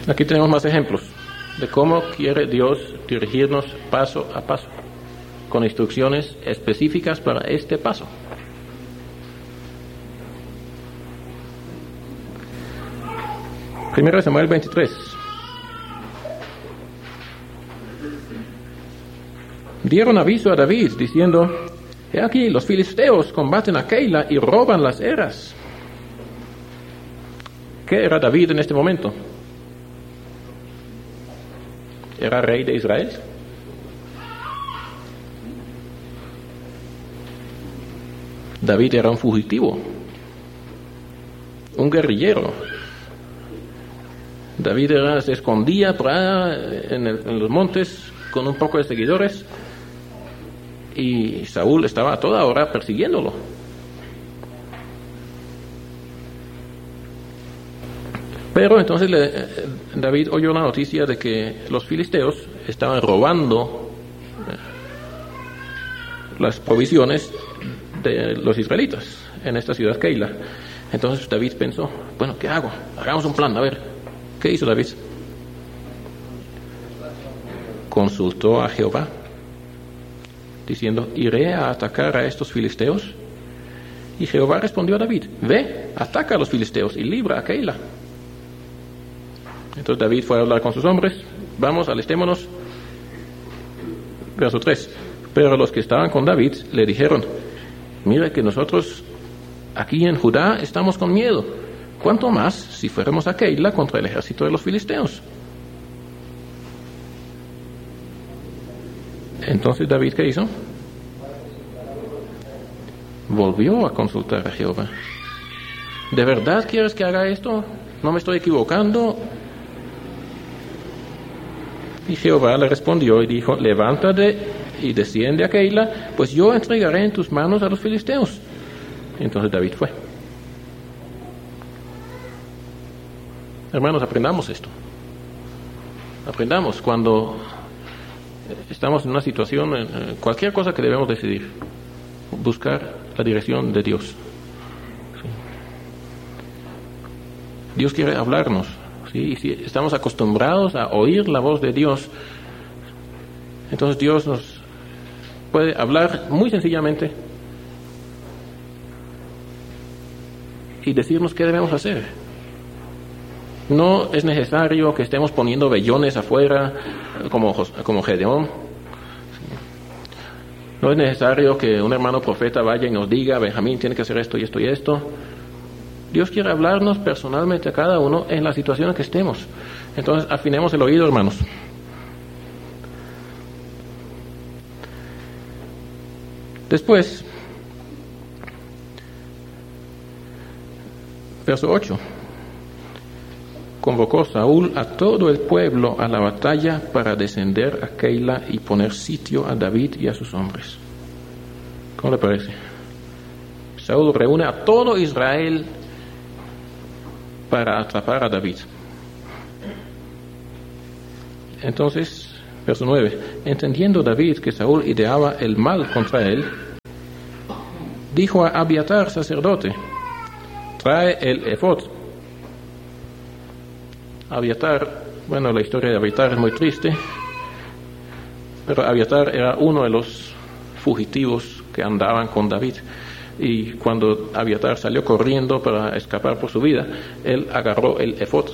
Aquí tenemos más ejemplos de cómo quiere Dios dirigirnos paso a paso, con instrucciones específicas para este paso. Primero Samuel 23. Dieron aviso a David diciendo: he aquí, los filisteos combaten a Keila y roban las eras. ¿Qué era David en este momento? ¿Era rey de Israel? David era un fugitivo, un guerrillero. David se escondía por allá en los montes con un poco de seguidores y Saúl estaba a toda hora persiguiéndolo. Pero entonces David oyó la noticia de que los filisteos estaban robando las provisiones de los israelitas en esta ciudad Keila. Entonces David pensó: bueno, ¿qué hago? Hagamos un plan, a ver. ¿Qué hizo David? Consultó a Jehová, diciendo: ¿iré a atacar a estos filisteos? Y Jehová respondió a David: ve, ataca a los filisteos y libra a Keila. Entonces David fue a hablar con sus hombres: vamos, alistémonos. Verso 3. Pero los que estaban con David le dijeron: mira que nosotros aquí en Judá estamos con miedo. ¿Cuánto más si fuéramos a Keila contra el ejército de los filisteos? Entonces David, ¿qué hizo? Volvió a consultar a Jehová. ¿De verdad quieres que haga esto? ¿No me estoy equivocando? Y Jehová le respondió y dijo: levántate y desciende a Keila, pues yo entregaré en tus manos a los filisteos. Entonces David fue. Hermanos, aprendamos esto. Aprendamos cuando estamos en una situación, cualquier cosa que debemos decidir, buscar la dirección de Dios. Dios quiere hablarnos, ¿sí? Y si estamos acostumbrados a oír la voz de Dios, entonces Dios nos puede hablar muy sencillamente y decirnos qué debemos hacer. No es necesario que estemos poniendo vellones afuera como Gedeón. No es necesario que un hermano profeta vaya y nos diga: Benjamín tiene que hacer esto y esto y esto. Dios quiere hablarnos personalmente a cada uno en la situación en que estemos. Entonces afinemos el oído, hermanos. Después, verso 8. Convocó Saúl a todo el pueblo a la batalla para descender a Keila y poner sitio a David y a sus hombres. ¿Cómo le parece? Saúl reúne a todo Israel para atrapar a David. Entonces, verso 9. Entendiendo David que Saúl ideaba el mal contra él, dijo a Abiatar, sacerdote: trae el efod. Abiatar, bueno, la historia de Abiatar es muy triste, pero Abiatar era uno de los fugitivos que andaban con David. Y cuando Abiatar salió corriendo para escapar por su vida, él agarró el efod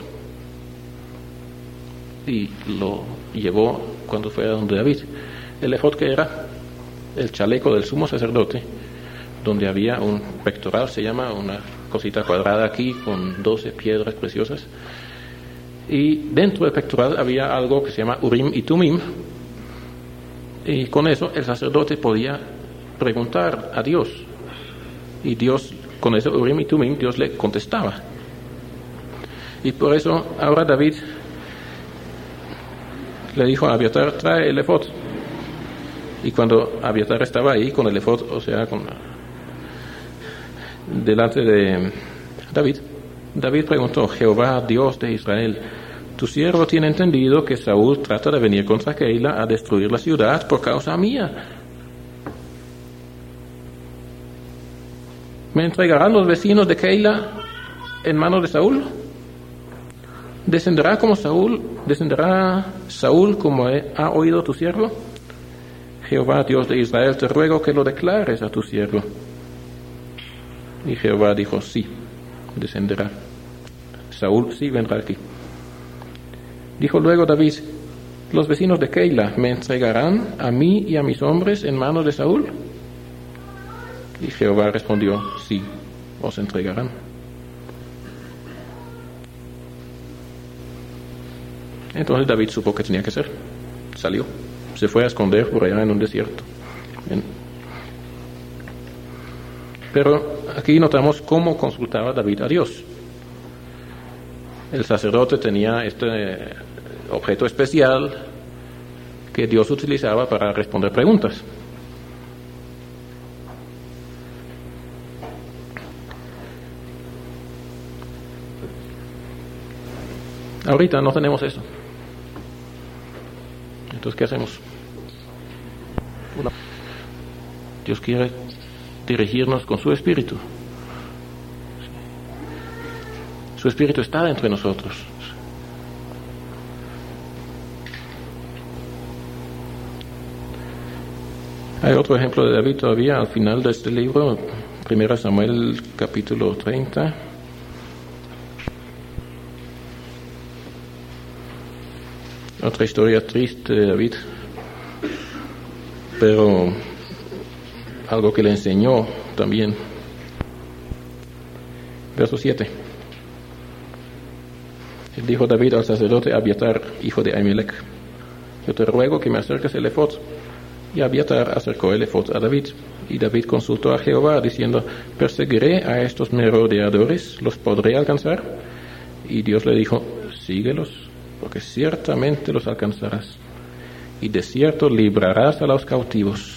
y lo llevó cuando fue a donde David. El efod, que era el chaleco del sumo sacerdote, donde había un pectoral, se llama, una cosita cuadrada aquí con 12 piedras preciosas. Y dentro del pectoral había algo que se llama Urim y Tumim, y con eso el sacerdote podía preguntar a Dios, y Dios, con eso Urim y Tumim, Dios le contestaba. Y por eso ahora David le dijo a Abiatar: trae el efod. Y cuando Abiatar estaba ahí con el efod, o sea, delante de David preguntó: Jehová, Dios de Israel, tu siervo tiene entendido que Saúl trata de venir contra Keila a destruir la ciudad por causa mía. ¿Me entregarán los vecinos de Keila en manos de Saúl? ¿Descenderá Saúl como ha oído tu siervo? Jehová, Dios de Israel, te ruego que lo declares a tu siervo. Y Jehová dijo, sí, descenderá. Saúl sí vendrá aquí. Dijo luego David, los vecinos de Keila me entregarán a mí y a mis hombres en manos de Saúl. Y Jehová respondió, sí, os entregarán. Entonces David supo que tenía que hacer. Salió, se fue a esconder por allá en un desierto. Bien. Pero aquí notamos cómo consultaba David a Dios. El sacerdote tenía este objeto especial que Dios utilizaba para responder preguntas. Ahorita no tenemos eso. Entonces, ¿qué hacemos? Dios quiere dirigirnos con su Espíritu. Su Espíritu está entre nosotros. Hay otro ejemplo de David todavía al final de este libro, 1 Samuel capítulo 30. Otra historia triste de David, pero algo que le enseñó también. Verso 7. Dijo David al sacerdote Abiatar, hijo de Ahimelech, yo te ruego que me acerques el efod. Y Abiatar acercó el efod a David. Y David consultó a Jehová, diciendo, ¿perseguiré a estos merodeadores? ¿Los podré alcanzar? Y Dios le dijo, síguelos, porque ciertamente los alcanzarás. Y de cierto librarás a los cautivos.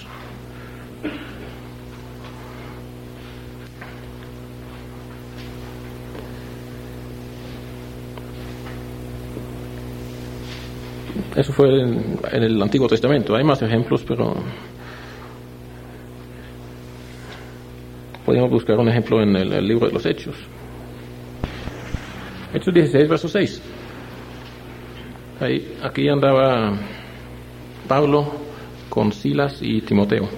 Eso fue en el Antiguo Testamento. Hay más ejemplos, pero podemos buscar un ejemplo en el libro de los Hechos. Hechos 16, verso 6. Aquí andaba Pablo con Silas y Timoteo.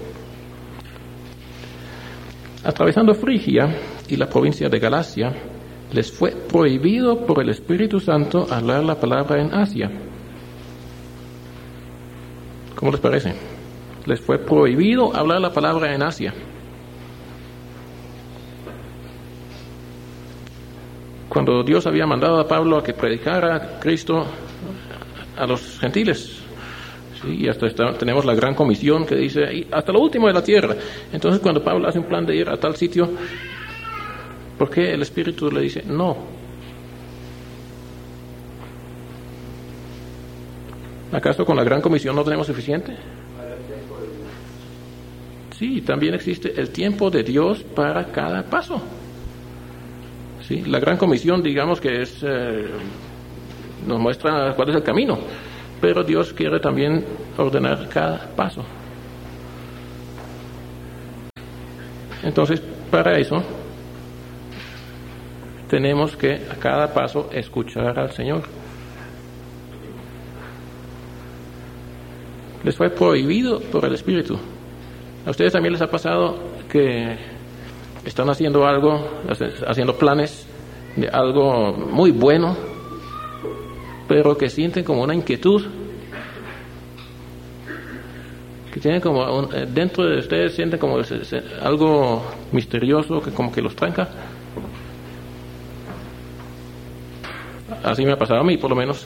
Atravesando Frigia y la provincia de Galacia, les fue prohibido por el Espíritu Santo hablar la palabra en Asia. ¿Cómo les parece? Les fue prohibido hablar la palabra en Asia. Cuando Dios había mandado a Pablo a que predicara a Cristo a los gentiles, ¿sí? Y hasta tenemos la gran comisión que dice hasta lo último de la tierra. Entonces cuando Pablo hace un plan de ir a tal sitio, ¿por qué el Espíritu le dice no? ¿Acaso con la gran comisión no tenemos suficiente? Sí, también existe el tiempo de Dios para cada paso. Sí, la gran comisión, digamos que es nos muestra cuál es el camino, pero Dios quiere también ordenar cada paso. Entonces, para eso tenemos que a cada paso escuchar al Señor. Les fue prohibido por el Espíritu. ¿A ustedes también les ha pasado que están haciendo algo, haciendo planes de algo muy bueno, pero que sienten como una inquietud? Que tienen como dentro de ustedes sienten como algo misterioso que como que los tranca. Así me ha pasado a mí, por lo menos.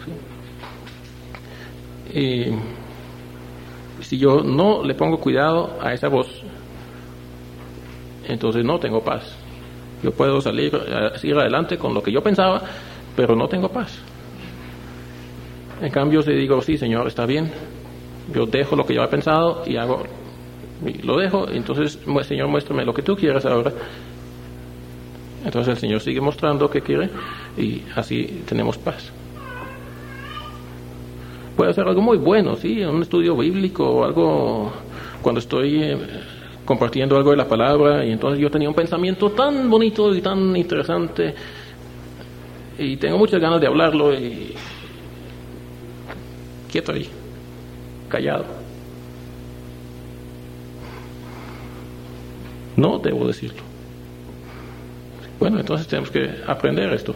Y si yo no le pongo cuidado a esa voz, entonces no tengo paz. Yo puedo seguir adelante con lo que yo pensaba, pero no tengo paz. En cambio, si digo, sí, Señor, está bien, yo dejo lo que yo he pensado y lo dejo, entonces, Señor, muéstrame lo que tú quieres ahora. Entonces el Señor sigue mostrando qué quiere y así tenemos paz. Puede ser algo muy bueno, sí, un estudio bíblico o algo, cuando estoy compartiendo algo de la palabra y entonces yo tenía un pensamiento tan bonito y tan interesante y tengo muchas ganas de hablarlo y quieto ahí, callado. No debo decirlo. Bueno, entonces tenemos que aprender esto.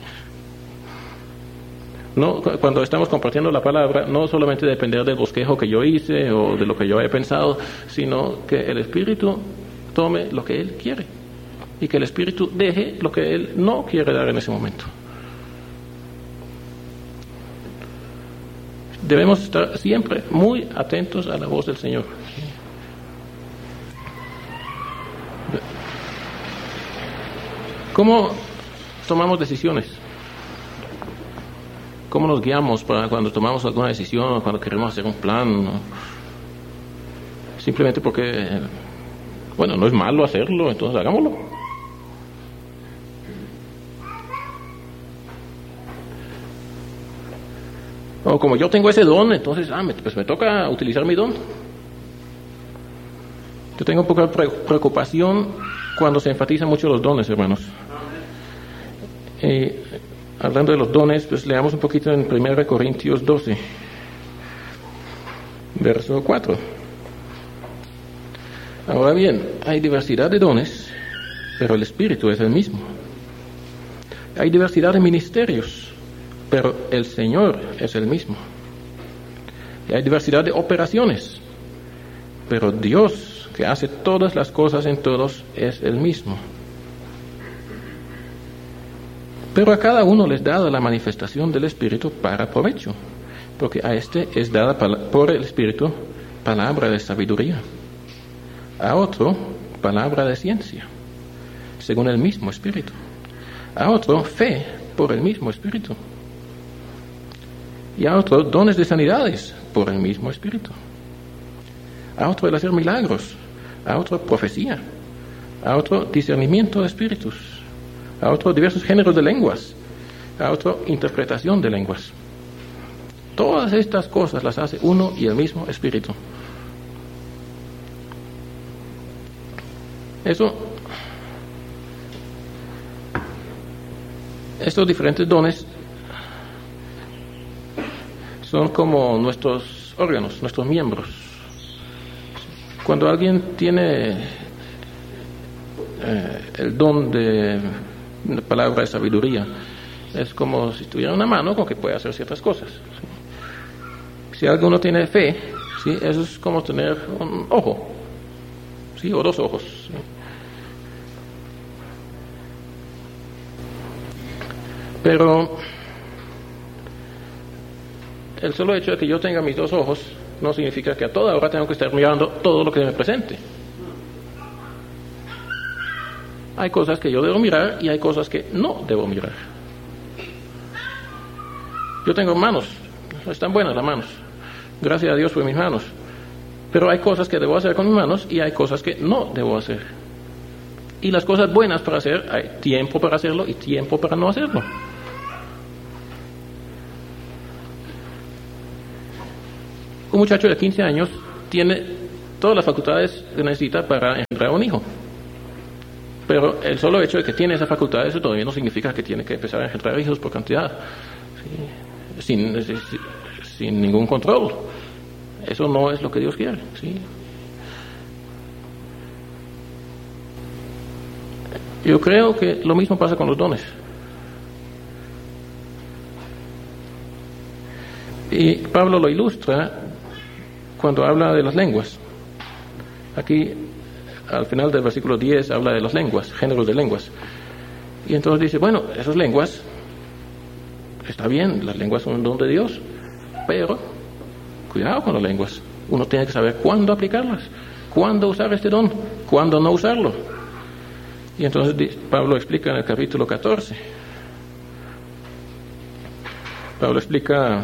No, cuando estamos compartiendo la palabra, no solamente depender del bosquejo que yo hice o de lo que yo he pensado, sino que el Espíritu tome lo que Él quiere y que el Espíritu deje lo que Él no quiere dar en ese momento. Debemos estar siempre muy atentos a la voz del Señor. ¿Cómo tomamos decisiones? ¿Cómo nos guiamos para cuando tomamos alguna decisión o cuando queremos hacer un plan? Simplemente porque, bueno, no es malo hacerlo, entonces hagámoslo. O como yo tengo ese don, entonces, pues me toca utilizar mi don. Yo tengo poca preocupación cuando se enfatizan mucho los dones, hermanos. Hablando de los dones, pues leamos un poquito en 1 Corintios 12, verso 4. Ahora bien, hay diversidad de dones, pero el Espíritu es el mismo. Hay diversidad de ministerios, pero el Señor es el mismo. Y hay diversidad de operaciones, pero Dios, que hace todas las cosas en todos, es el mismo. Pero a cada uno les da la manifestación del Espíritu para provecho, porque a este es dada por el Espíritu palabra de sabiduría, a otro palabra de ciencia, según el mismo Espíritu, a otro fe por el mismo Espíritu, y a otro dones de sanidades por el mismo Espíritu, a otro el hacer milagros, a otro profecía, a otro discernimiento de espíritus, a otro diversos géneros de lenguas, a otro interpretación de lenguas. Todas estas cosas las hace uno y el mismo Espíritu. Estos diferentes dones son como nuestros órganos, nuestros miembros. Cuando alguien tiene el don de la palabra de sabiduría, es como si tuviera una mano con que puede hacer ciertas cosas. Si alguno tiene fe, ¿sí? Eso es como tener un ojo, ¿sí? O dos ojos, ¿sí? Pero el solo hecho de que yo tenga mis dos ojos no significa que a toda hora tengo que estar mirando todo lo que me presente. Hay cosas que yo debo mirar y hay cosas que no debo mirar. Yo tengo manos, están buenas las manos, gracias a Dios por mis manos, pero hay cosas que debo hacer con mis manos y hay cosas que no debo hacer. Y las cosas buenas para hacer, hay tiempo para hacerlo y tiempo para no hacerlo. Un muchacho de 15 años tiene todas las facultades que necesita para engendrar un hijo. Pero el solo hecho de que tiene esas facultades, eso todavía no significa que tiene que empezar a engendrar hijos por cantidad, ¿sí? Sin ningún control. Eso no es lo que Dios quiere, ¿sí? Yo creo que lo mismo pasa con los dones. Y Pablo lo ilustra cuando habla de las lenguas. Aquí, al final del versículo 10, habla de las lenguas, géneros de lenguas. Y entonces dice, bueno, esas lenguas, está bien, las lenguas son un don de Dios, pero cuidado con las lenguas. Uno tiene que saber cuándo aplicarlas, cuándo usar este don, cuándo no usarlo. Y entonces Pablo explica en el capítulo 14. Pablo explica,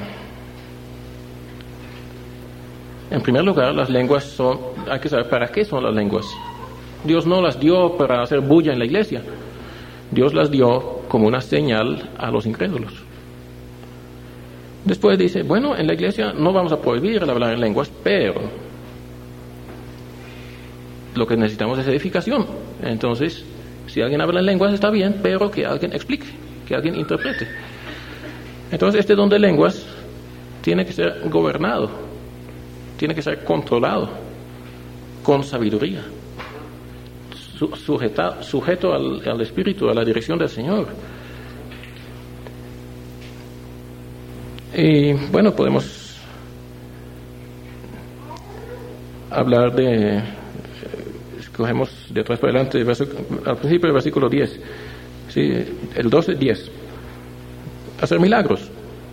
en primer lugar, las lenguas hay que saber para qué son las lenguas. Dios no las dio para hacer bulla en la iglesia. Dios las dio como una señal a los incrédulos. Después dice, bueno, en la iglesia no vamos a prohibir el hablar en lenguas, pero lo que necesitamos es edificación. Entonces, si alguien habla en lenguas está bien, pero que alguien explique, que alguien interprete. Entonces este don de lenguas tiene que ser gobernado, tiene que ser controlado con sabiduría, sujeto al Espíritu, a la dirección del Señor. Y bueno, podemos hablar de, cogemos de atrás para adelante, al principio del versículo 10, ¿sí? El 12:10, hacer milagros.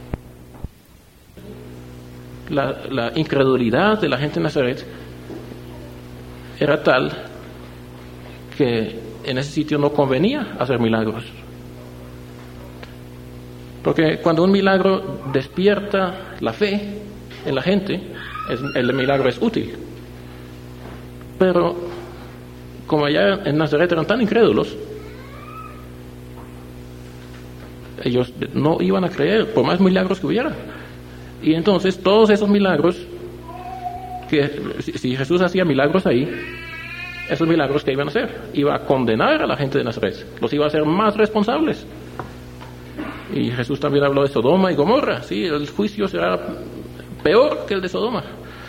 La incredulidad de la gente en Nazaret era tal que en ese sitio no convenía hacer milagros. Porque cuando un milagro despierta la fe en la gente, el milagro es útil. Pero como allá en Nazaret eran tan incrédulos, ellos no iban a creer por más milagros que hubiera. Y entonces todos esos milagros, que si Jesús hacía milagros ahí, esos milagros que iban a hacer, iba a condenar a la gente de Nazaret, los iba a hacer más responsables. Y Jesús también habló de Sodoma y Gomorra, sí, el juicio será peor que el de Sodoma.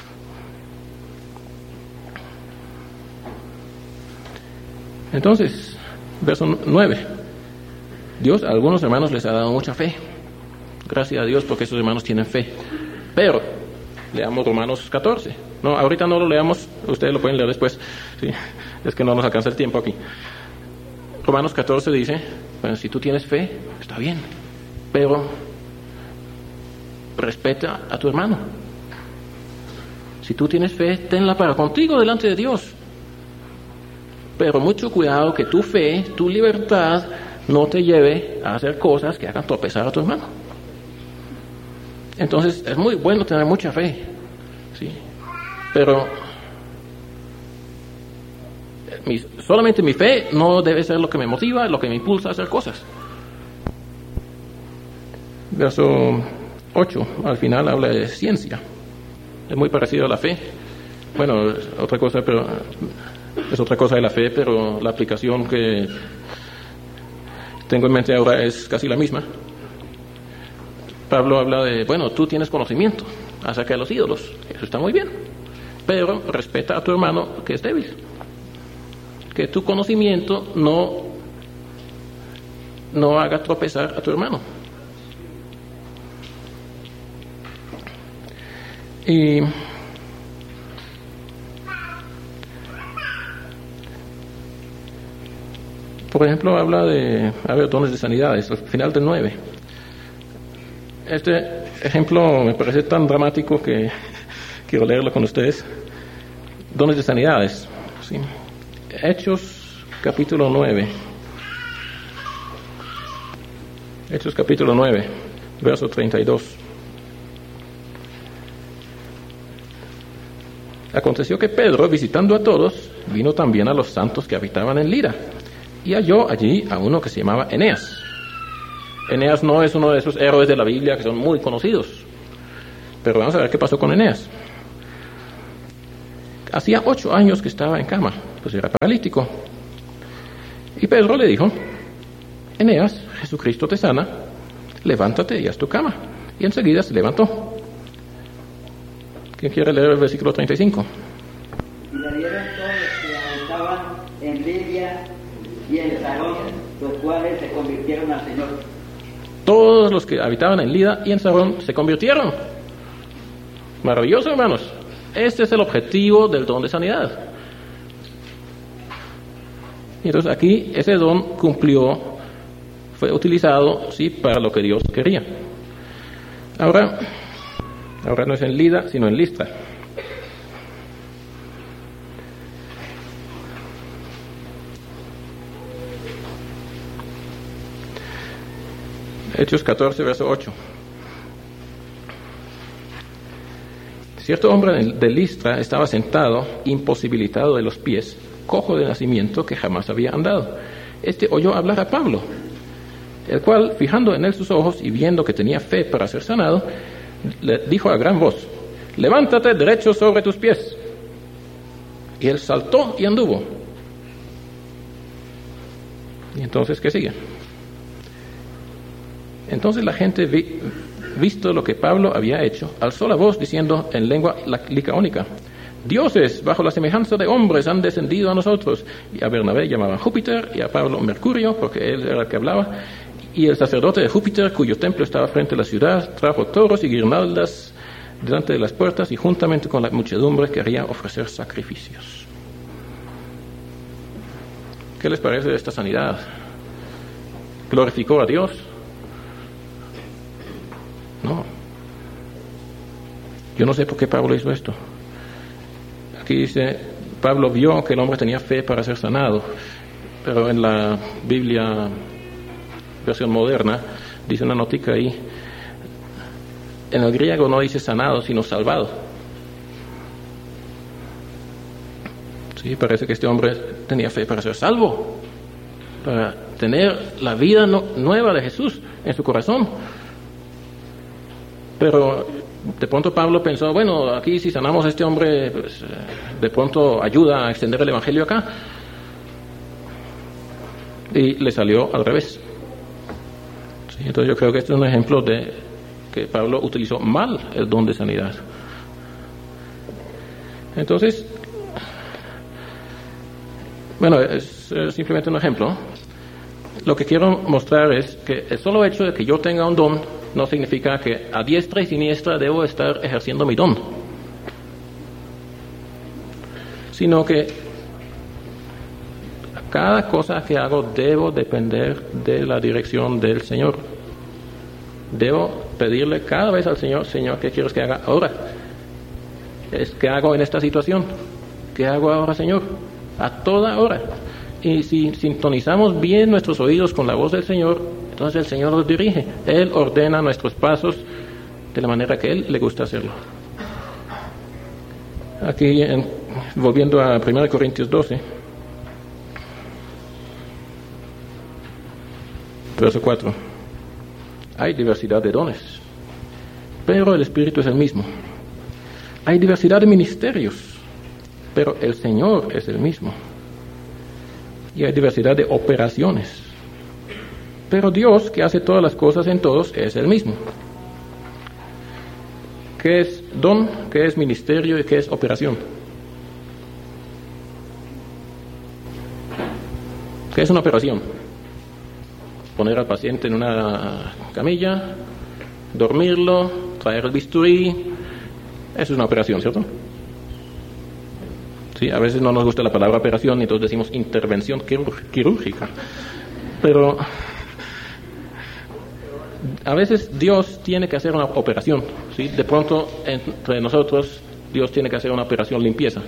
Entonces, verso 9, Dios a algunos hermanos les ha dado mucha fe. Gracias a Dios porque esos hermanos tienen fe. Pero, leamos Romanos 14. No, ahorita no lo leamos, ustedes lo pueden leer después. Sí, es que no nos alcanza el tiempo aquí. Romanos 14 dice, bueno, si tú tienes fe, está bien, pero respeta a tu hermano. Si tú tienes fe, tenla para contigo delante de Dios. Pero mucho cuidado que tu fe, tu libertad, no te lleve a hacer cosas que hagan tropezar a tu hermano. Entonces es muy bueno tener mucha fe, ¿sí? Pero solamente mi fe no debe ser lo que me motiva, lo que me impulsa a hacer cosas. Verso 8, al final habla de ciencia. Es muy parecido a la fe. Bueno, es otra cosa de la fe, pero la aplicación que tengo en mente ahora es casi la misma. Pablo habla de, bueno, tú tienes conocimiento acerca de los ídolos, eso está muy bien, pero respeta a tu hermano que es débil. Que tu conocimiento no haga tropezar a tu hermano. Y por ejemplo habla de, dones de sanidades, al final del 9. Este ejemplo me parece tan dramático que quiero leerlo con ustedes. Dones de sanidades, ¿sí? Hechos capítulo 9. Hechos capítulo 9, verso 32. Aconteció que Pedro, visitando a todos, vino también a los santos que habitaban en Lira, y halló allí a uno que se llamaba Eneas. Eneas no es uno de esos héroes de la Biblia que son muy conocidos, pero vamos a ver qué pasó con Eneas. Hacía 8 años que estaba en cama, pues era paralítico. Y Pedro le dijo, Eneas, Jesucristo te sana, levántate y haz tu cama. Y enseguida se levantó. ¿Quién quiere leer el versículo 35? Y le dieron todos los que habitaban en Lidia y en Sarón, los cuales se convirtieron al Señor. Todos los que habitaban en Lida y en Sarón se convirtieron. Maravilloso, hermanos. Este es el objetivo del don de sanidad. Y entonces aquí ese don fue utilizado, sí, para lo que Dios quería. Ahora no es en Lida, sino en Listra. Hechos 14, verso 8. Cierto hombre de Listra estaba sentado, imposibilitado de los pies, cojo de nacimiento, que jamás había andado. Este oyó hablar a Pablo, el cual, fijando en él sus ojos y viendo que tenía fe para ser sanado, le dijo a gran voz, levántate derecho sobre tus pies. Y él saltó y anduvo. Y entonces, ¿qué sigue? Entonces la gente, visto lo que Pablo había hecho, alzó la voz diciendo en lengua licaónica: dioses bajo la semejanza de hombres han descendido a nosotros. Y a Bernabé llamaban Júpiter y a Pablo Mercurio, porque él era el que hablaba. Y el sacerdote de Júpiter, cuyo templo estaba frente a la ciudad, trajo toros y guirnaldas delante de las puertas y juntamente con la muchedumbre quería ofrecer sacrificios. ¿Qué les parece de esta sanidad? ¿Glorificó a Dios? No. Yo no sé por qué Pablo hizo esto. Aquí dice, Pablo vio que el hombre tenía fe para ser sanado, pero en la Biblia versión moderna dice una notica ahí, en el griego no dice sanado sino salvado. Sí, parece que este hombre tenía fe para ser salvo, para tener la vida nueva de Jesús en su corazón. Pero de pronto Pablo pensó, bueno, aquí si sanamos a este hombre, pues, de pronto ayuda a extender el evangelio acá. Y le salió al revés. Sí, entonces yo creo que este es un ejemplo de que Pablo utilizó mal el don de sanidad. Entonces, bueno, es simplemente un ejemplo. Lo que quiero mostrar es que el solo hecho de que yo tenga un don no significa que a diestra y siniestra debo estar ejerciendo mi don, sino que cada cosa que hago debo depender de la dirección del Señor. Debo pedirle cada vez al Señor: Señor, ¿qué quieres que haga ahora? ¿Qué hago en esta situación? ¿Qué hago ahora, Señor? A toda hora. Y si sintonizamos bien nuestros oídos con la voz del Señor, entonces el Señor nos dirige. Él ordena nuestros pasos de la manera que Él le gusta hacerlo. Aquí, volviendo a 1 Corintios 12, verso 4. Hay diversidad de dones, pero el Espíritu es el mismo. Hay diversidad de ministerios, pero el Señor es el mismo. Y hay diversidad de operaciones, pero Dios, que hace todas las cosas en todos, es el mismo. ¿Qué es don? ¿Qué es ministerio? ¿Y qué es operación? ¿Qué es una operación? Poner al paciente en una camilla, dormirlo, traer el bisturí. Eso es una operación, ¿cierto? Sí, a veces no nos gusta la palabra operación y entonces decimos intervención quirúrgica. Pero a veces Dios tiene que hacer una operación, ¿sí? De pronto entre nosotros Dios tiene que hacer una operación limpieza.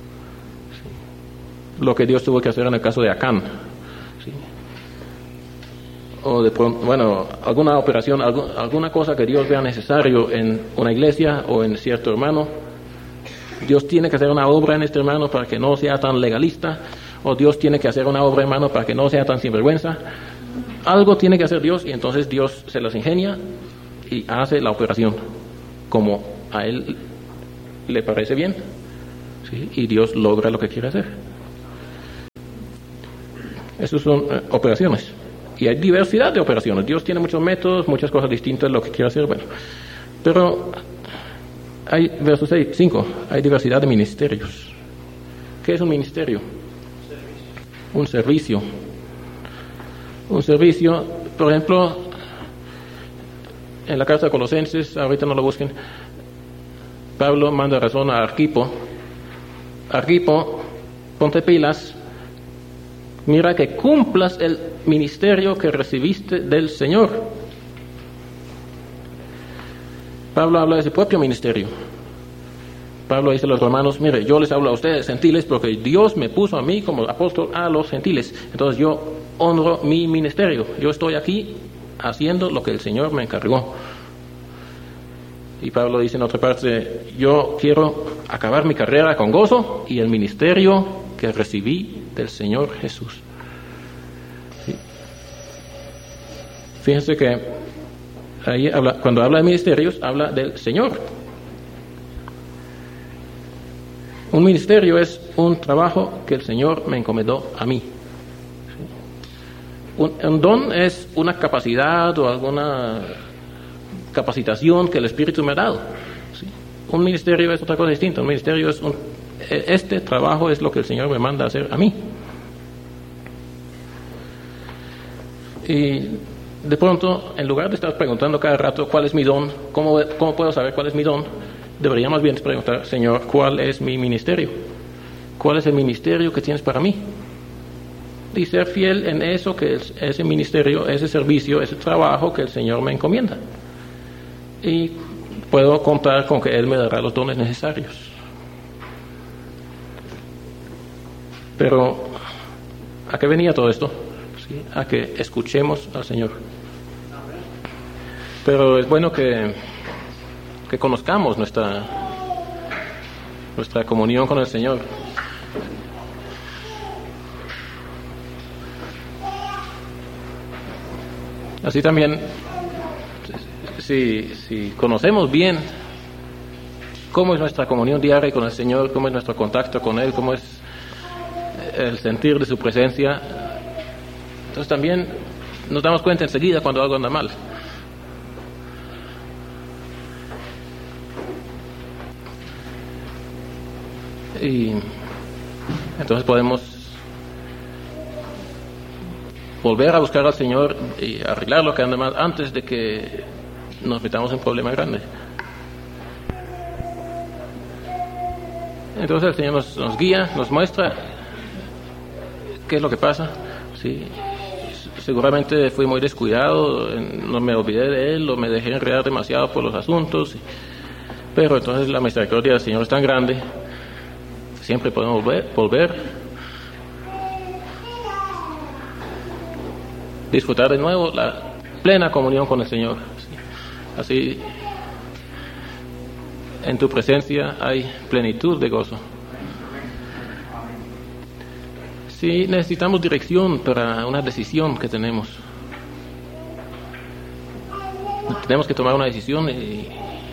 ¿Sí? Lo que Dios tuvo que hacer en el caso de Acán. ¿Sí? O de pronto, bueno, alguna operación, alguna cosa que Dios vea necesario en una iglesia o en cierto hermano. Dios tiene que hacer una obra en este hermano para que no sea tan legalista, o Dios tiene que hacer una obra, hermano, para que no sea tan sinvergüenza. Algo tiene que hacer Dios, y entonces Dios se las ingenia y hace la operación como a Él le parece bien, ¿sí? Y Dios logra lo que quiere hacer. Esas son operaciones. Y hay diversidad de operaciones. Dios tiene muchos métodos, muchas cosas distintas de lo que quiere hacer. Bueno, pero hay, verso 5, hay diversidad de ministerios. ¿Qué es un ministerio? Un servicio. Un servicio, por ejemplo, en la carta de Colosenses, ahorita no lo busquen, Pablo manda razón a Arquipo. Arquipo, ponte pilas, mira que cumplas el ministerio que recibiste del Señor. Pablo habla de su propio ministerio. Pablo dice a los romanos: mire, yo les hablo a ustedes gentiles porque Dios me puso a mí como apóstol a los gentiles. Entonces yo honro mi ministerio. Yo estoy aquí haciendo lo que el Señor me encargó. Y Pablo dice en otra parte: yo quiero acabar mi carrera con gozo y el ministerio que recibí del Señor Jesús. ¿Sí? Fíjense que ahí cuando habla de ministerios, habla del Señor. Un ministerio es un trabajo que el Señor me encomendó a mí. Un don es una capacidad o alguna capacitación que el Espíritu me ha dado. ¿Sí? Un ministerio es otra cosa distinta. Un ministerio es este trabajo es lo que el Señor me manda a hacer a mí. Y de pronto, en lugar de estar preguntando cada rato cuál es mi don, cómo puedo saber cuál es mi don, debería más bien preguntar, Señor, ¿cuál es mi ministerio? ¿Cuál es el ministerio que tienes para mí? Y ser fiel en eso que es ese ministerio, ese servicio, ese trabajo que el Señor me encomienda. Y puedo contar con que Él me dará los dones necesarios. Pero, ¿a qué venía todo esto? ¿Sí? A que escuchemos al Señor. Pero es bueno que conozcamos nuestra comunión con el Señor. Así también, si conocemos bien cómo es nuestra comunión diaria con el Señor, cómo es nuestro contacto con Él, cómo es el sentir de su presencia, entonces también nos damos cuenta enseguida cuando algo anda mal. Y entonces podemos volver a buscar al Señor y arreglar lo que anda mal antes de que nos metamos en un problema grande. Entonces el Señor nos guía, nos muestra qué es lo que pasa. Sí, seguramente fui muy descuidado, no me olvidé de Él o me dejé enredar demasiado por los asuntos, pero entonces la misericordia del Señor es tan grande, siempre podemos volver, disfrutar de nuevo la plena comunión con el Señor. Así, en tu presencia hay plenitud de gozo. Sí, necesitamos dirección para una decisión que tenemos. Tenemos que tomar una decisión y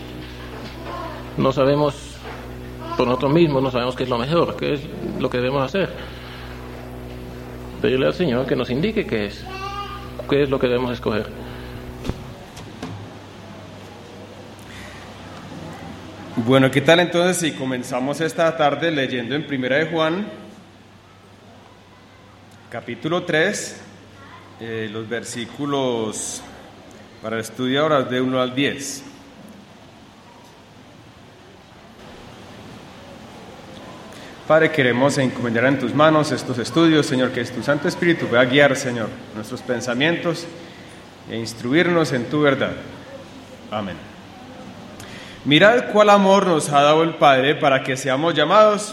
no sabemos por nosotros mismos, no sabemos qué es lo mejor, qué es lo que debemos hacer. Pedirle al Señor que nos indique qué es lo que debemos escoger. Bueno, ¿qué tal entonces si comenzamos esta tarde leyendo en Primera de Juan, capítulo 3, los versículos para el estudio ahora de 1 al 10. Padre, queremos encomendar en tus manos estos estudios, Señor, que tu Santo Espíritu pueda guiar, Señor, nuestros pensamientos e instruirnos en tu verdad. Amén. Mirad cuál amor nos ha dado el Padre para que seamos llamados.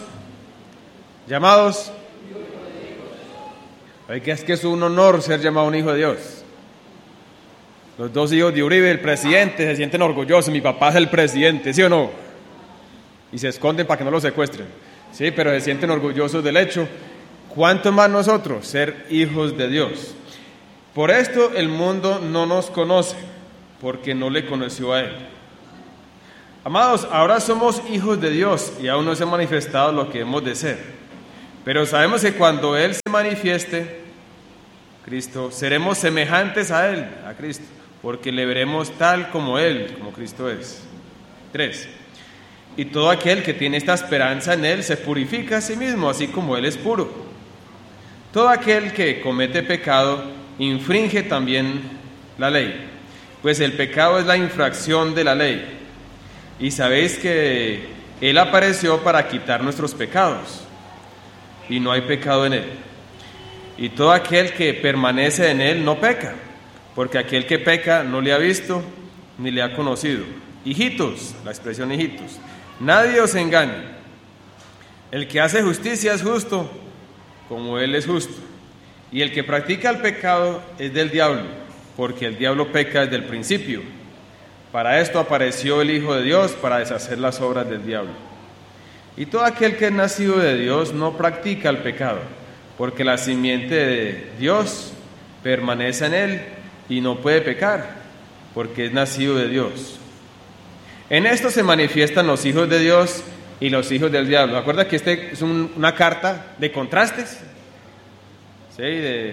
Oiga, es que es un honor ser llamado un hijo de Dios. Los dos hijos de Uribe, el presidente, se sienten orgullosos. Mi papá es el presidente, ¿sí o no? Y se esconden para que no lo secuestren. Sí, pero se sienten orgullosos del hecho. ¿Cuánto más nosotros ser hijos de Dios? Por esto el mundo no nos conoce, porque no le conoció a Él. Amados, ahora somos hijos de Dios y aún no se ha manifestado lo que hemos de ser. Pero sabemos que cuando Él se manifieste, Cristo, seremos semejantes a Él, a Cristo, porque le veremos tal como Él, como Cristo es. 3. Y todo aquel que tiene esta esperanza en Él se purifica a sí mismo, así como Él es puro. Todo aquel que comete pecado infringe también la ley, pues el pecado es la infracción de la ley. Y sabéis que Él apareció para quitar nuestros pecados, y no hay pecado en Él. Y todo aquel que permanece en Él no peca, porque aquel que peca no le ha visto ni le ha conocido. Hijitos, la expresión hijitos, nadie os engañe. El que hace justicia es justo, como Él es justo. Y el que practica el pecado es del diablo, porque el diablo peca desde el principio. Para esto apareció el Hijo de Dios, para deshacer las obras del diablo. Y todo aquel que es nacido de Dios no practica el pecado, porque la simiente de Dios permanece en él y no puede pecar, porque es nacido de Dios. En esto se manifiestan los hijos de Dios y los hijos del diablo. ¿Acuerdas que este es una carta de contrastes? ¿Sí?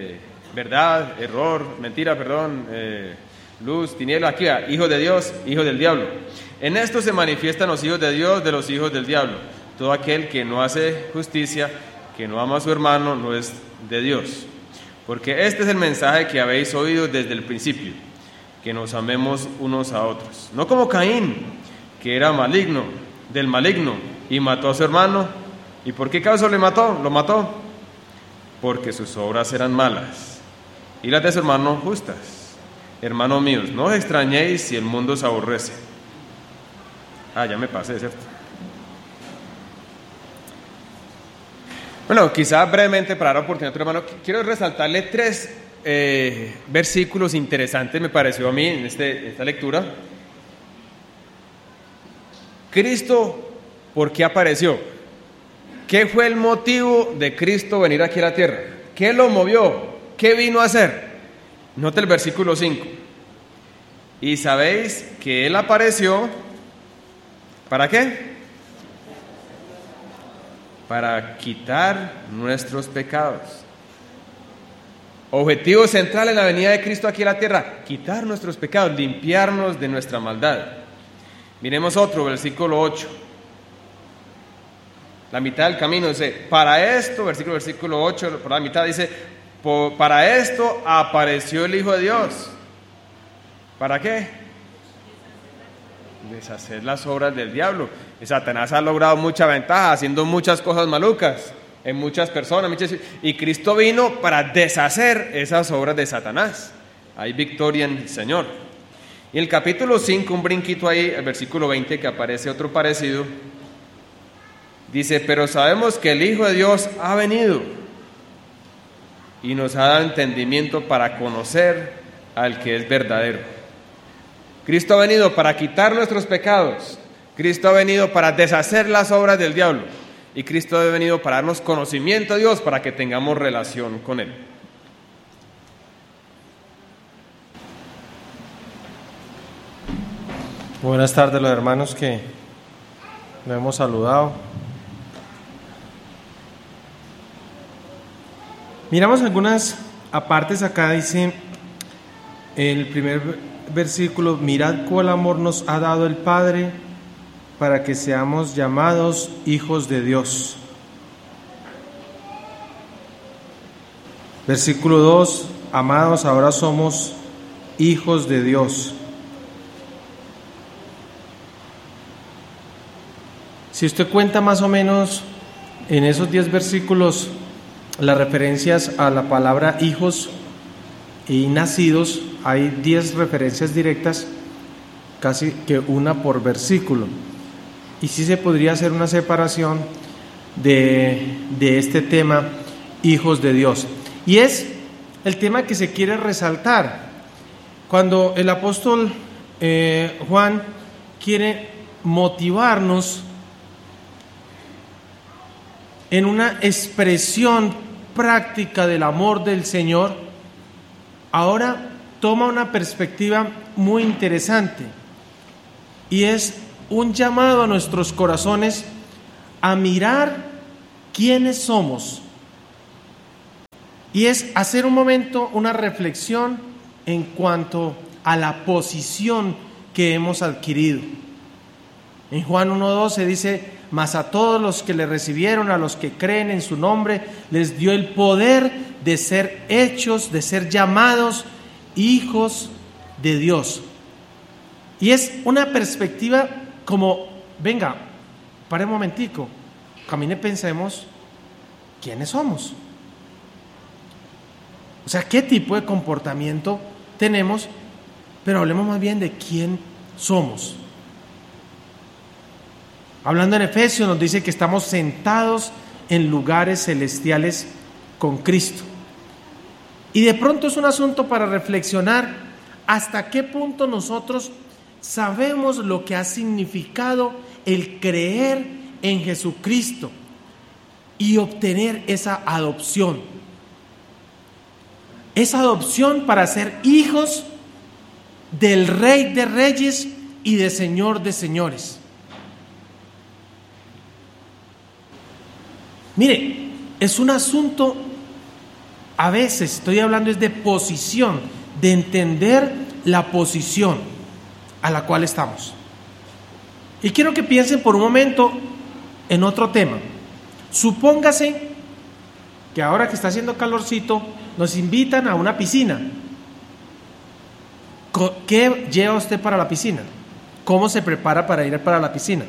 verdad, error, mentira, perdón, luz, tiniebla, aquí va, hijos de Dios, hijos del diablo. En esto se manifiestan los hijos de Dios de los hijos del diablo. Todo aquel que no hace justicia, que no ama a su hermano, no es de Dios. Porque este es el mensaje que habéis oído desde el principio, que nos amemos unos a otros. No como Caín, que era del maligno, y mató a su hermano. ¿Y por qué causa lo mató? Porque sus obras eran malas, y las de su hermano justas. Hermanos míos, no os extrañéis si el mundo os aborrece. Ya me pasé, ¿cierto? Bueno, quizá brevemente para dar oportunidad a tu hermano, quiero resaltarle 3 versículos interesantes, me pareció a mí, en esta lectura. Cristo, ¿por qué apareció? ¿Qué fue el motivo de Cristo venir aquí a la tierra? ¿Qué lo movió? ¿Qué vino a hacer? Note el versículo 5. Y sabéis que Él apareció, ¿para qué? Para quitar nuestros pecados. Objetivo central en la venida de Cristo aquí a la tierra: quitar nuestros pecados, limpiarnos de nuestra maldad. Miremos otro, versículo 8. La mitad del camino dice, para esto, versículo 8, por la mitad dice, para esto apareció el Hijo de Dios. ¿Para qué? Deshacer las obras del diablo. Y Satanás ha logrado mucha ventaja haciendo muchas cosas malucas en muchas personas, y Cristo vino para deshacer esas obras de Satanás. Hay victoria en el Señor. Y el capítulo 5, un brinquito ahí, el versículo 20, que aparece otro parecido, dice, pero sabemos que el Hijo de Dios ha venido y nos ha dado entendimiento para conocer al que es verdadero. Cristo ha venido para quitar nuestros pecados. Cristo ha venido para deshacer las obras del diablo. Y Cristo ha venido para darnos conocimiento de Dios, para que tengamos relación con Él. Buenas tardes, los hermanos que lo hemos saludado. Miramos algunas apartes acá, dice el primer versículo, mirad cuál amor nos ha dado el Padre para que seamos llamados hijos de Dios. Versículo 2, amados, ahora somos hijos de Dios. Si usted cuenta más o menos en esos 10 versículos las referencias a la palabra hijos y nacidos, hay 10 referencias directas, casi que una por versículo. Y sí se podría hacer una separación de este tema, hijos de Dios. Y es el tema que se quiere resaltar. Cuando el apóstol Juan quiere motivarnos en una expresión práctica del amor del Señor, ahora toma una perspectiva muy interesante y es un llamado a nuestros corazones a mirar quiénes somos, y es hacer un momento una reflexión en cuanto a la posición que hemos adquirido. En Juan 1:12 dice, mas a todos los que le recibieron, a los que creen en su nombre, les dio el poder de ser hechos, de ser llamados hijos de Dios. Y es una perspectiva como, venga, pare un momentico, camine, pensemos quiénes somos. O sea, qué tipo de comportamiento tenemos, pero hablemos más bien de quién somos. Hablando en Efesios nos dice que estamos sentados en lugares celestiales con Cristo. Y de pronto es un asunto para reflexionar hasta qué punto nosotros sabemos lo que ha significado el creer en Jesucristo y obtener esa adopción. Esa adopción para ser hijos del Rey de Reyes y de Señor de Señores. Mire, es un asunto A veces estoy hablando es de posición, de entender la posición a la cual estamos. Y quiero que piensen por un momento en otro tema. Supóngase que ahora que está haciendo calorcito, nos invitan a una piscina. ¿Qué lleva usted para la piscina? ¿Cómo se prepara para ir para la piscina?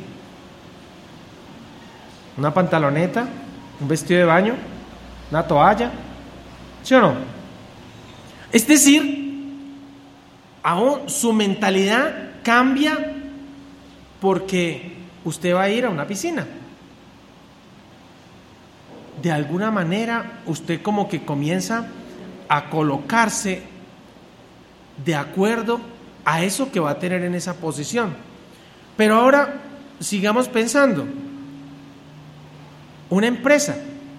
¿Una pantaloneta? ¿Un vestido de baño? ¿Una toalla? ¿Sí o no? Es decir, aún su mentalidad cambia porque usted va a ir a una piscina. De alguna manera usted como que comienza a colocarse de acuerdo a eso que va a tener en esa posición. Pero ahora sigamos pensando. Una empresa.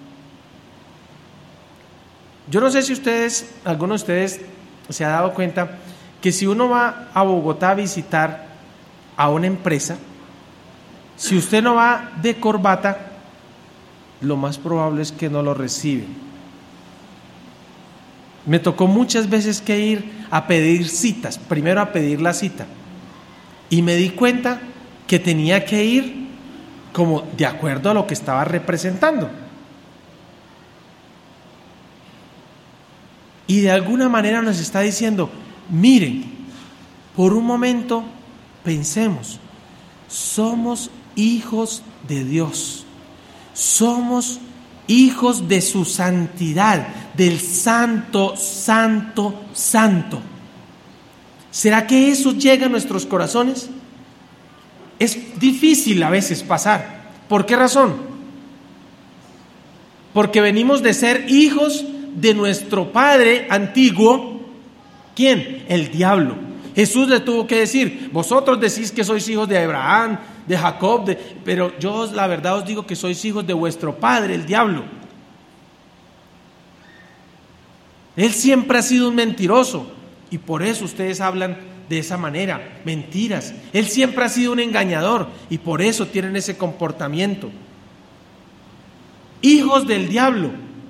Yo no sé si alguno de ustedes se ha dado cuenta que si uno va a Bogotá a visitar a una empresa, si usted no va de corbata, lo más probable es que no lo reciben. Me tocó muchas veces que ir a pedir citas, primero a pedir la cita, y me di cuenta que tenía que ir como de acuerdo a lo que estaba representando. Y de alguna manera nos está diciendo, miren, por un momento pensemos, somos hijos de Dios, somos hijos de su santidad, del santo, santo, santo. ¿Será que eso llega a nuestros corazones? Es difícil a veces pasar. ¿Por qué razón? Porque venimos de ser hijos de nuestro padre antiguo. ¿Quién? El diablo. Jesús le tuvo que decir, vosotros decís que sois hijos de Abraham, de Jacob, pero yo la verdad os digo que sois hijos de vuestro padre, el diablo. Él siempre ha sido un mentiroso y por eso ustedes hablan de esa manera, mentiras. Él siempre ha sido un engañador y por eso tienen ese comportamiento. Hijos del diablo.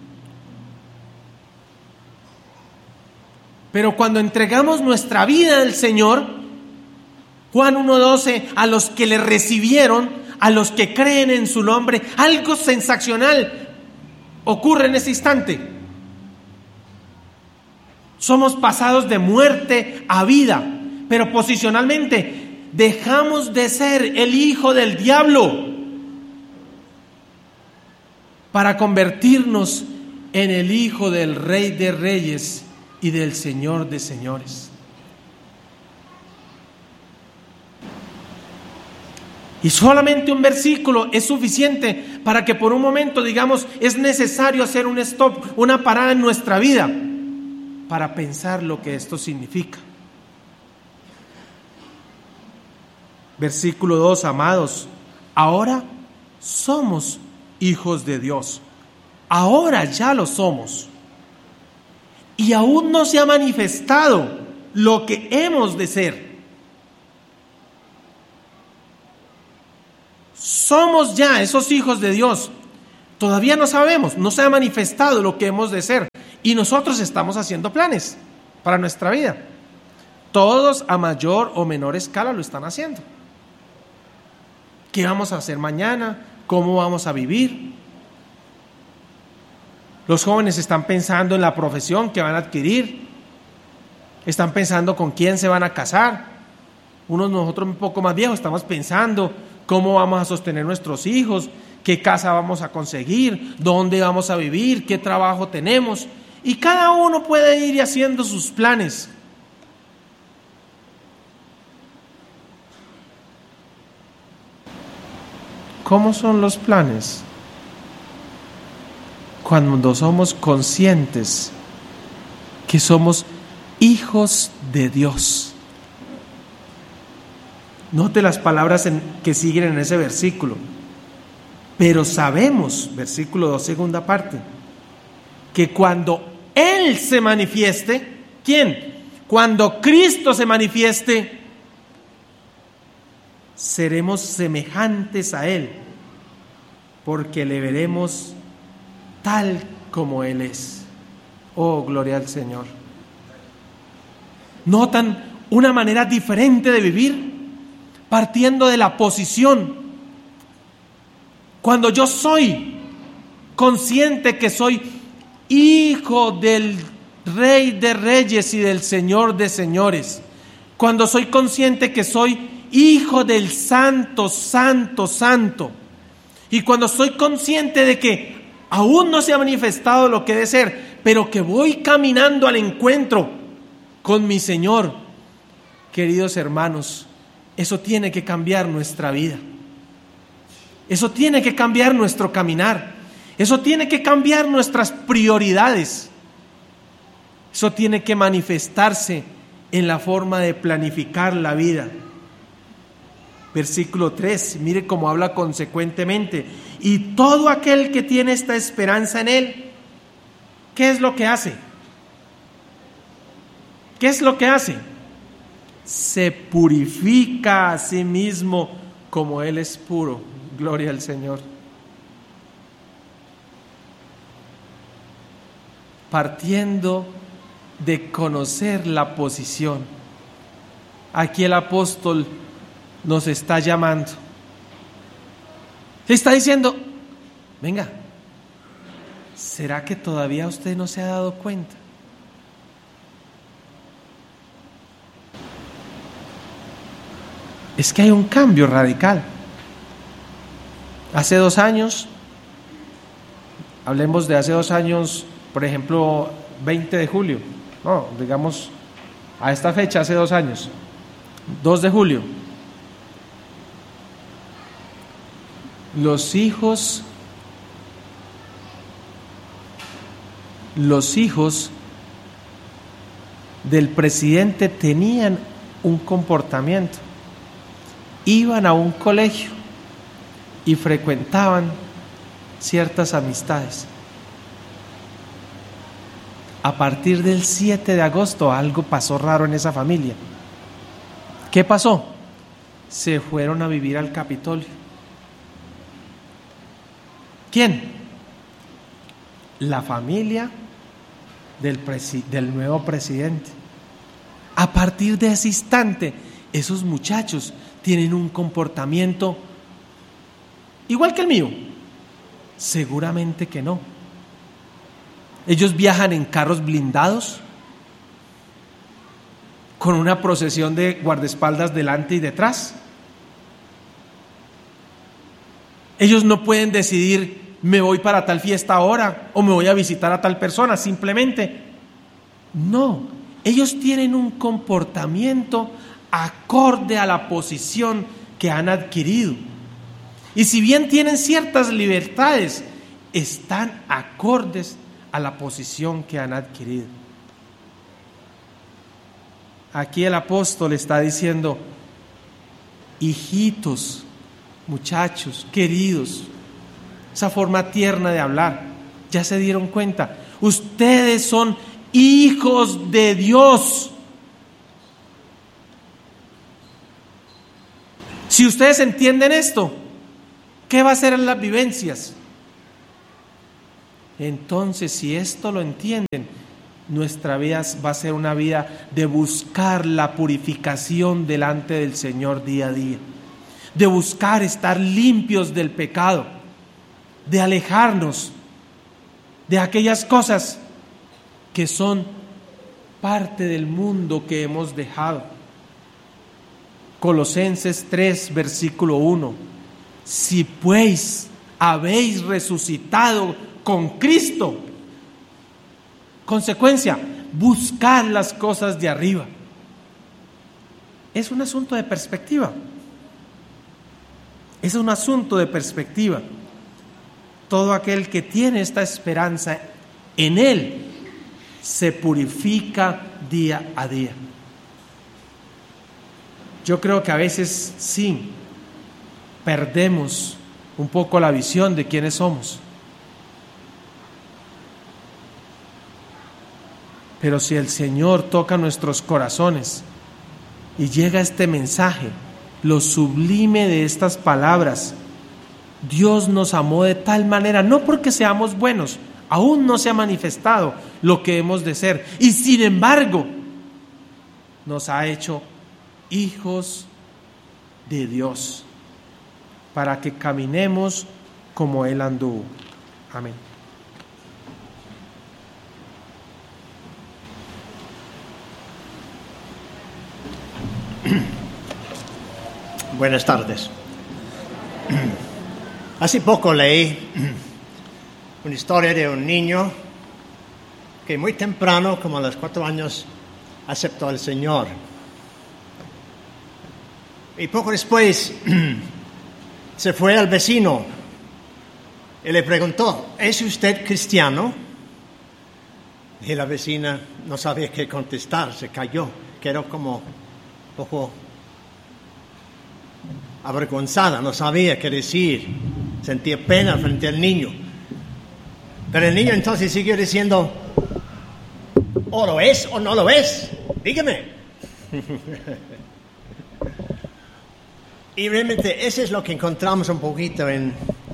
Pero cuando entregamos nuestra vida al Señor, Juan 1:12, a los que le recibieron, a los que creen en su nombre, algo sensacional ocurre en ese instante. Somos pasados de muerte a vida, pero posicionalmente dejamos de ser el hijo del diablo para convertirnos en el hijo del Rey de Reyes y del Señor de Señores. Y solamente un versículo es suficiente para que por un momento digamos, es necesario hacer un stop, una parada en nuestra vida para pensar lo que esto significa. Versículo 2, amados, ahora somos hijos de Dios. Ahora ya lo somos. Y aún no se ha manifestado lo que hemos de ser. Somos ya esos hijos de Dios. Todavía no sabemos, no se ha manifestado lo que hemos de ser. Y nosotros estamos haciendo planes para nuestra vida. Todos a mayor o menor escala lo están haciendo. ¿Qué vamos a hacer mañana? ¿Cómo vamos a vivir? Los jóvenes están pensando en la profesión que van a adquirir. Están pensando con quién se van a casar. Nosotros un poco más viejos estamos pensando cómo vamos a sostener nuestros hijos, qué casa vamos a conseguir, dónde vamos a vivir, qué trabajo tenemos. Y cada uno puede ir haciendo sus planes. ¿Cómo son los planes? Cuando somos conscientes que somos hijos de Dios. Note las palabras que siguen en ese versículo. Pero sabemos, versículo 2, segunda parte, que cuando Él se manifieste, ¿quién? Cuando Cristo se manifieste, seremos semejantes a Él, porque le veremos tal como Él es. Oh, gloria al Señor. ¿Notan una manera diferente de vivir? Partiendo de la posición. Cuando yo soy consciente que soy hijo del Rey de Reyes y del Señor de Señores, cuando soy consciente que soy hijo del Santo, Santo, Santo, y cuando soy consciente de que aún no se ha manifestado lo que debe ser, pero que voy caminando al encuentro con mi Señor, queridos hermanos, eso tiene que cambiar nuestra vida. Eso tiene que cambiar nuestro caminar. Eso tiene que cambiar nuestras prioridades. Eso tiene que manifestarse en la forma de planificar la vida. Versículo 3, mire cómo habla consecuentemente. Y todo aquel que tiene esta esperanza en Él, ¿qué es lo que hace? ¿Qué es lo que hace? Se purifica a sí mismo como Él es puro. Gloria al Señor. Partiendo de conocer la posición. Aquí el apóstol nos está llamando. Le está diciendo, venga, ¿será que todavía usted no se ha dado cuenta? Es que hay un cambio radical. Hace 2 años, hablemos de hace 2 años, por ejemplo, 20 de julio, no, digamos, a esta fecha, hace 2 años, 2 de julio. Los hijos del presidente tenían un comportamiento, iban a un colegio y frecuentaban ciertas amistades. A partir del 7 de agosto algo pasó raro en esa familia. ¿Qué pasó? Se fueron a vivir al Capitolio. ¿Quién? La familia del nuevo presidente. A partir de ese instante, esos muchachos tienen un comportamiento igual que el mío. Seguramente que no. Ellos viajan en carros blindados, con una procesión de guardaespaldas delante y detrás. Ellos no pueden decidir, me voy para tal fiesta ahora o me voy a visitar a tal persona, simplemente. No, ellos tienen un comportamiento acorde a la posición que han adquirido. Y si bien tienen ciertas libertades, están acordes a la posición que han adquirido. Aquí el apóstol está diciendo, hijitos, muchachos, queridos, esa forma tierna de hablar, ya se dieron cuenta, ustedes son hijos de Dios. Si ustedes entienden esto, ¿qué va a hacer en las vivencias? Entonces, si esto lo entienden, nuestra vida va a ser una vida de buscar la purificación delante del Señor día a día, de buscar estar limpios del pecado, de alejarnos de aquellas cosas que son parte del mundo que hemos dejado. Colosenses 3, versículo 1. Si pues habéis resucitado con Cristo, consecuencia, buscar las cosas de arriba. Es un asunto de perspectiva. Es un asunto de perspectiva. Todo aquel que tiene esta esperanza en Él se purifica día a día. Yo creo que a veces sí perdemos un poco la visión de quiénes somos. Pero si el Señor toca nuestros corazones y llega este mensaje, lo sublime de estas palabras, Dios nos amó de tal manera, no porque seamos buenos, aún no se ha manifestado, lo que hemos de ser. Y sin embargo, nos ha hecho hijos de Dios, para que caminemos como Él anduvo. Amén. Buenas tardes. Hace poco leí una historia de un niño que muy temprano, como a los 4 años, aceptó al Señor. Y poco después se fue al vecino y le preguntó: ¿es usted cristiano? Y la vecina no sabía qué contestar, se calló, quedó como un poco avergonzada, no sabía qué decir, sentía pena frente al niño. Pero el niño entonces siguió diciendo: ¿o lo es o no lo es? Dígame. Y realmente eso es lo que encontramos un poquito en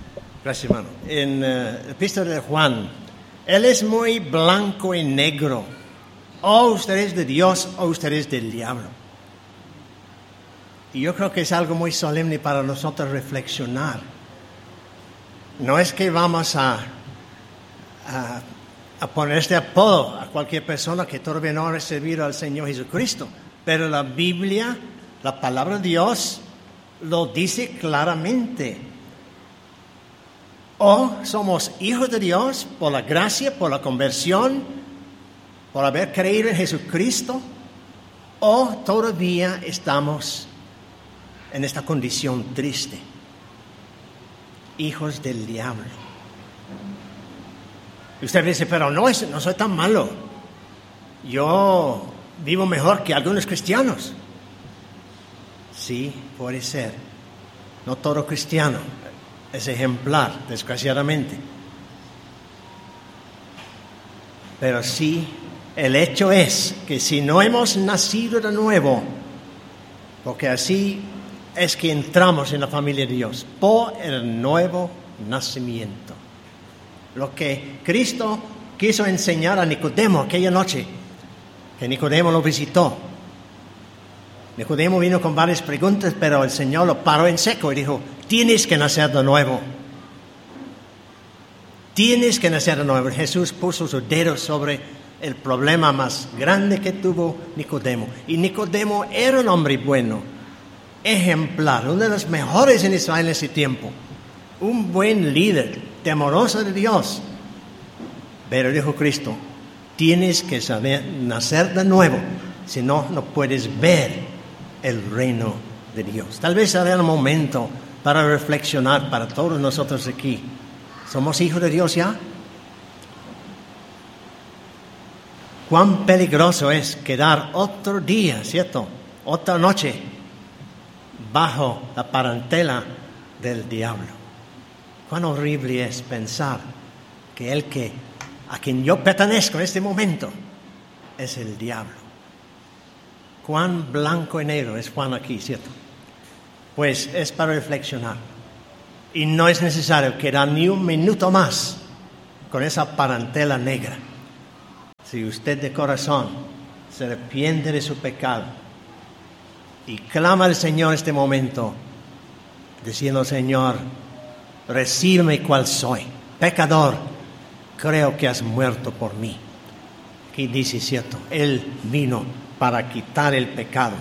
la epístola de Juan. Él es muy blanco y negro. O usted es de Dios o usted es del diablo. Y yo creo que es algo muy solemne para nosotros reflexionar. No es que vamos a poner este apodo a cualquier persona que todavía no ha recibido al Señor Jesucristo, pero la Biblia, la palabra de Dios, lo dice claramente. O somos hijos de Dios por la gracia, por la conversión, por haber creído en Jesucristo, o todavía estamos en esta condición triste, hijos del diablo. Y usted dice: pero no soy tan malo, yo vivo mejor que algunos cristianos. Sí, puede ser. No todo cristiano es ejemplar, desgraciadamente. Pero sí, el hecho es que si no hemos nacido de nuevo, porque así es que entramos en la familia de Dios, por el nuevo nacimiento. Lo que Cristo quiso enseñar a Nicodemo aquella noche, que Nicodemo lo visitó. Nicodemo vino con varias preguntas, pero el Señor lo paró en seco y dijo: tienes que nacer de nuevo. Tienes que nacer de nuevo. Jesús puso su dedo sobre el problema más grande que tuvo Nicodemo. Y Nicodemo era un hombre bueno, ejemplar, uno de los mejores en Israel en ese tiempo. Un buen líder, temeroso de Dios. Pero dijo Cristo: tienes que saber nacer de nuevo, si no, no puedes ver el reino de Dios. Tal vez sea el momento para reflexionar para todos nosotros aquí. ¿Somos hijos de Dios ya? Cuán peligroso es quedar otro día, ¿cierto? Otra noche bajo la parentela del diablo. Cuán horrible es pensar que a quien yo pertenezco en este momento es el diablo. Cuán blanco y negro es Juan aquí, ¿cierto? Pues es para reflexionar. Y no es necesario quedar ni un minuto más con esa parentela negra. Si usted de corazón se arrepiente de su pecado y clama al Señor en este momento, diciendo: Señor, recíbeme cual soy, pecador, creo que has muerto por mí. Aquí dice, cierto, Él vino para quitar el pecado.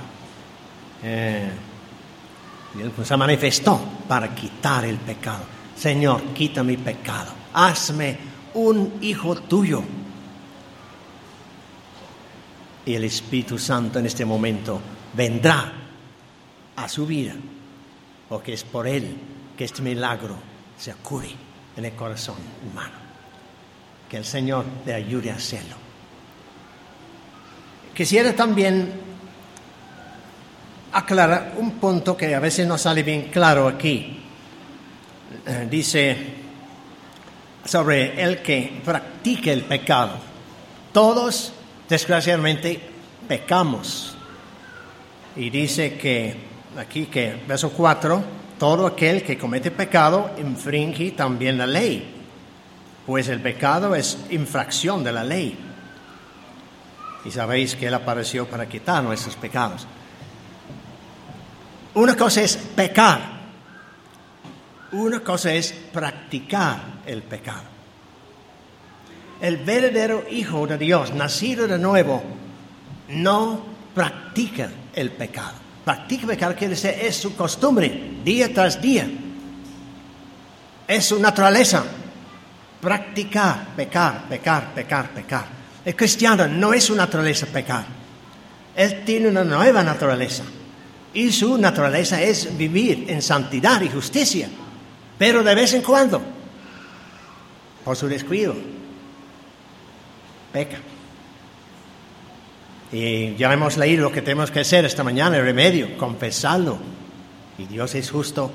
Y Él se manifestó para quitar el pecado. Señor, quita mi pecado, hazme un hijo tuyo. Y el Espíritu Santo en este momento vendrá a su vida, porque es por Él que este milagro se ocurre en el corazón humano. Que el Señor le ayude a hacerlo. Quisiera también aclarar un punto que a veces no sale bien claro aquí. Dice sobre el que practique el pecado. Todos, desgraciadamente, pecamos. Y dice que, aquí que, verso 4, todo aquel que comete pecado infringe también la ley, pues el pecado es infracción de la ley. Y sabéis que Él apareció para quitar nuestros pecados. Una cosa es pecar. Una cosa es practicar el pecado. El verdadero Hijo de Dios, nacido de nuevo, no practica el pecado. Practica el pecado quiere decir, es su costumbre, día tras día. Es su naturaleza. Practicar, pecar, pecar, pecar, pecar. El cristiano no es su naturaleza pecar. Él tiene una nueva naturaleza. Y su naturaleza es vivir en santidad y justicia. Pero de vez en cuando, por su descuido, peca. Y ya hemos leído lo que tenemos que hacer esta mañana, el remedio, confesarlo. Y Dios es justo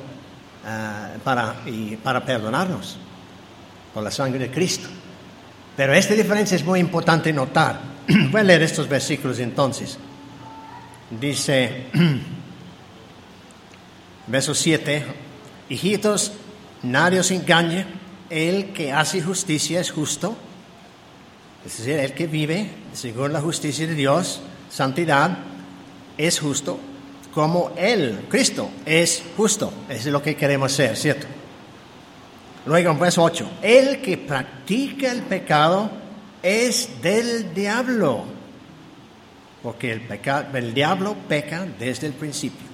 para perdonarnos por la sangre de Cristo. Pero esta diferencia es muy importante notar. Voy a leer estos versículos entonces. Dice, verso 7, hijitos, nadie os engañe, el que hace justicia es justo, es decir, el que vive según la justicia de Dios, santidad, es justo, como Él, Cristo, es justo. Eso es lo que queremos ser, ¿cierto? Luego en verso 8, el que practica el pecado es del diablo, porque el diablo peca desde el principio.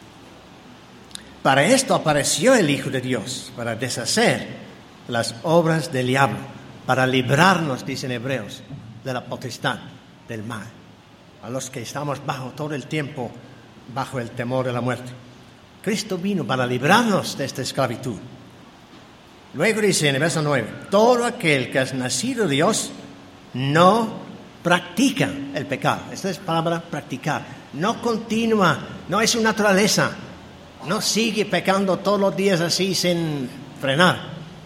Para esto apareció el Hijo de Dios, para deshacer las obras del diablo, para librarnos, dicen Hebreos, de la potestad del mal, a los que estamos todo el tiempo bajo el temor de la muerte. Cristo vino para librarnos de esta esclavitud. Luego dice en el verso 9, todo aquel que es nacido de Dios no practica el pecado. Esta es palabra practicar. No continúa, no es su naturaleza. No sigue pecando todos los días así sin frenar.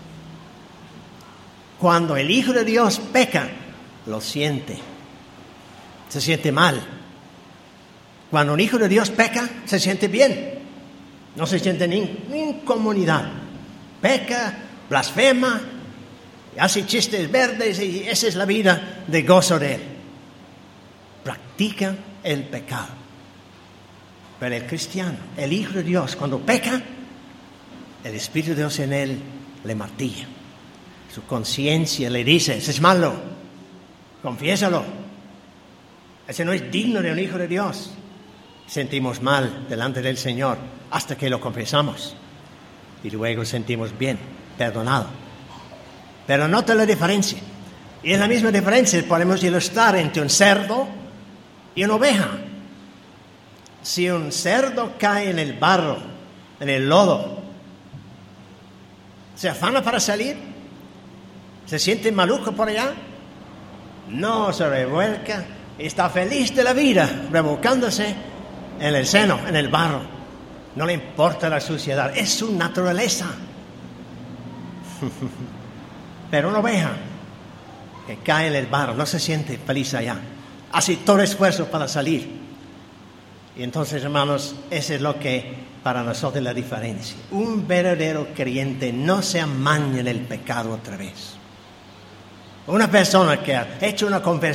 Cuando el Hijo de Dios peca, lo siente. Se siente mal. Cuando un Hijo de Dios peca, se siente bien. No se siente ni incomodidad. Peca, blasfema, hace chistes verdes y esa es la vida de gozo de Él. Practica el pecado. Pero el cristiano, el Hijo de Dios, cuando peca, el Espíritu de Dios en él le martilla. Su conciencia le dice, ese es malo, confiésalo. Ese no es digno de un Hijo de Dios. Sentimos mal delante del Señor hasta que lo confesamos. Y luego sentimos bien, perdonado. Pero nota la diferencia. Y es la misma diferencia, podemos ilustrar entre un cerdo y una oveja. Si un cerdo cae en el barro, en el lodo, ¿se afana para salir? ¿Se siente maluco por allá? No, se revuelca, está feliz de la vida, revolcándose en el seno, en el barro. No le importa la suciedad, es su naturaleza. Pero una oveja que cae en el barro no se siente feliz allá, hace todo esfuerzo para salir. Y entonces, hermanos, eso es lo que para nosotros es la diferencia. Un verdadero creyente no se amaña en el pecado otra vez. Una persona que ha hecho una conversión